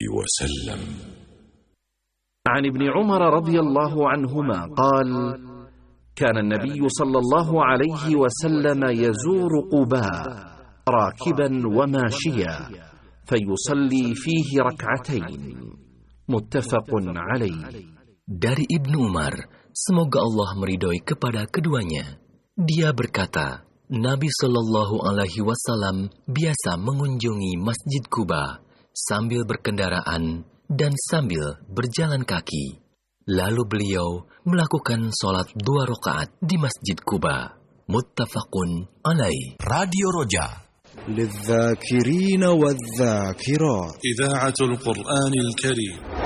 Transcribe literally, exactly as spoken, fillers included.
وسلم. عن ابن عمر رضي الله عنهما قال: كان النبي صلى الله عليه وسلم يزور قباء راكبا وماشيا فيصلي فيه ركعتين. متفق عليه. Dari Ibnu Umar, semoga Allah meridhoi kepada keduanya, dia berkata, Nabi Shallallahu Alaihi Wasallam biasa mengunjungi Masjid Quba sambil berkendaraan dan sambil berjalan kaki. Lalu beliau melakukan sholat dua rakaat di Masjid Quba. Muttafaqun alaih. Radio Roja للذاكرين والذاكرات إذاعة القرآن الكريم.